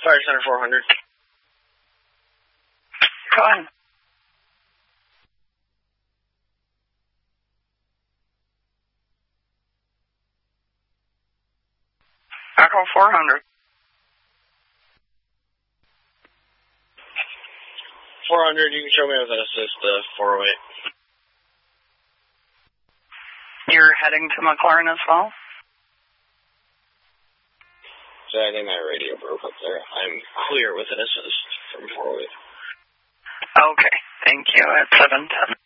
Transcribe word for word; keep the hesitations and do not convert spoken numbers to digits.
Fire Center four hundred. Go ahead. Echo four hundred. four hundred, you can show me with an assist, uh, four oh eight. You're heading to McLaurin as well? So I think my radio broke up there. I'm clear with an assist from four oh eight. Okay, thank you. At seven ten.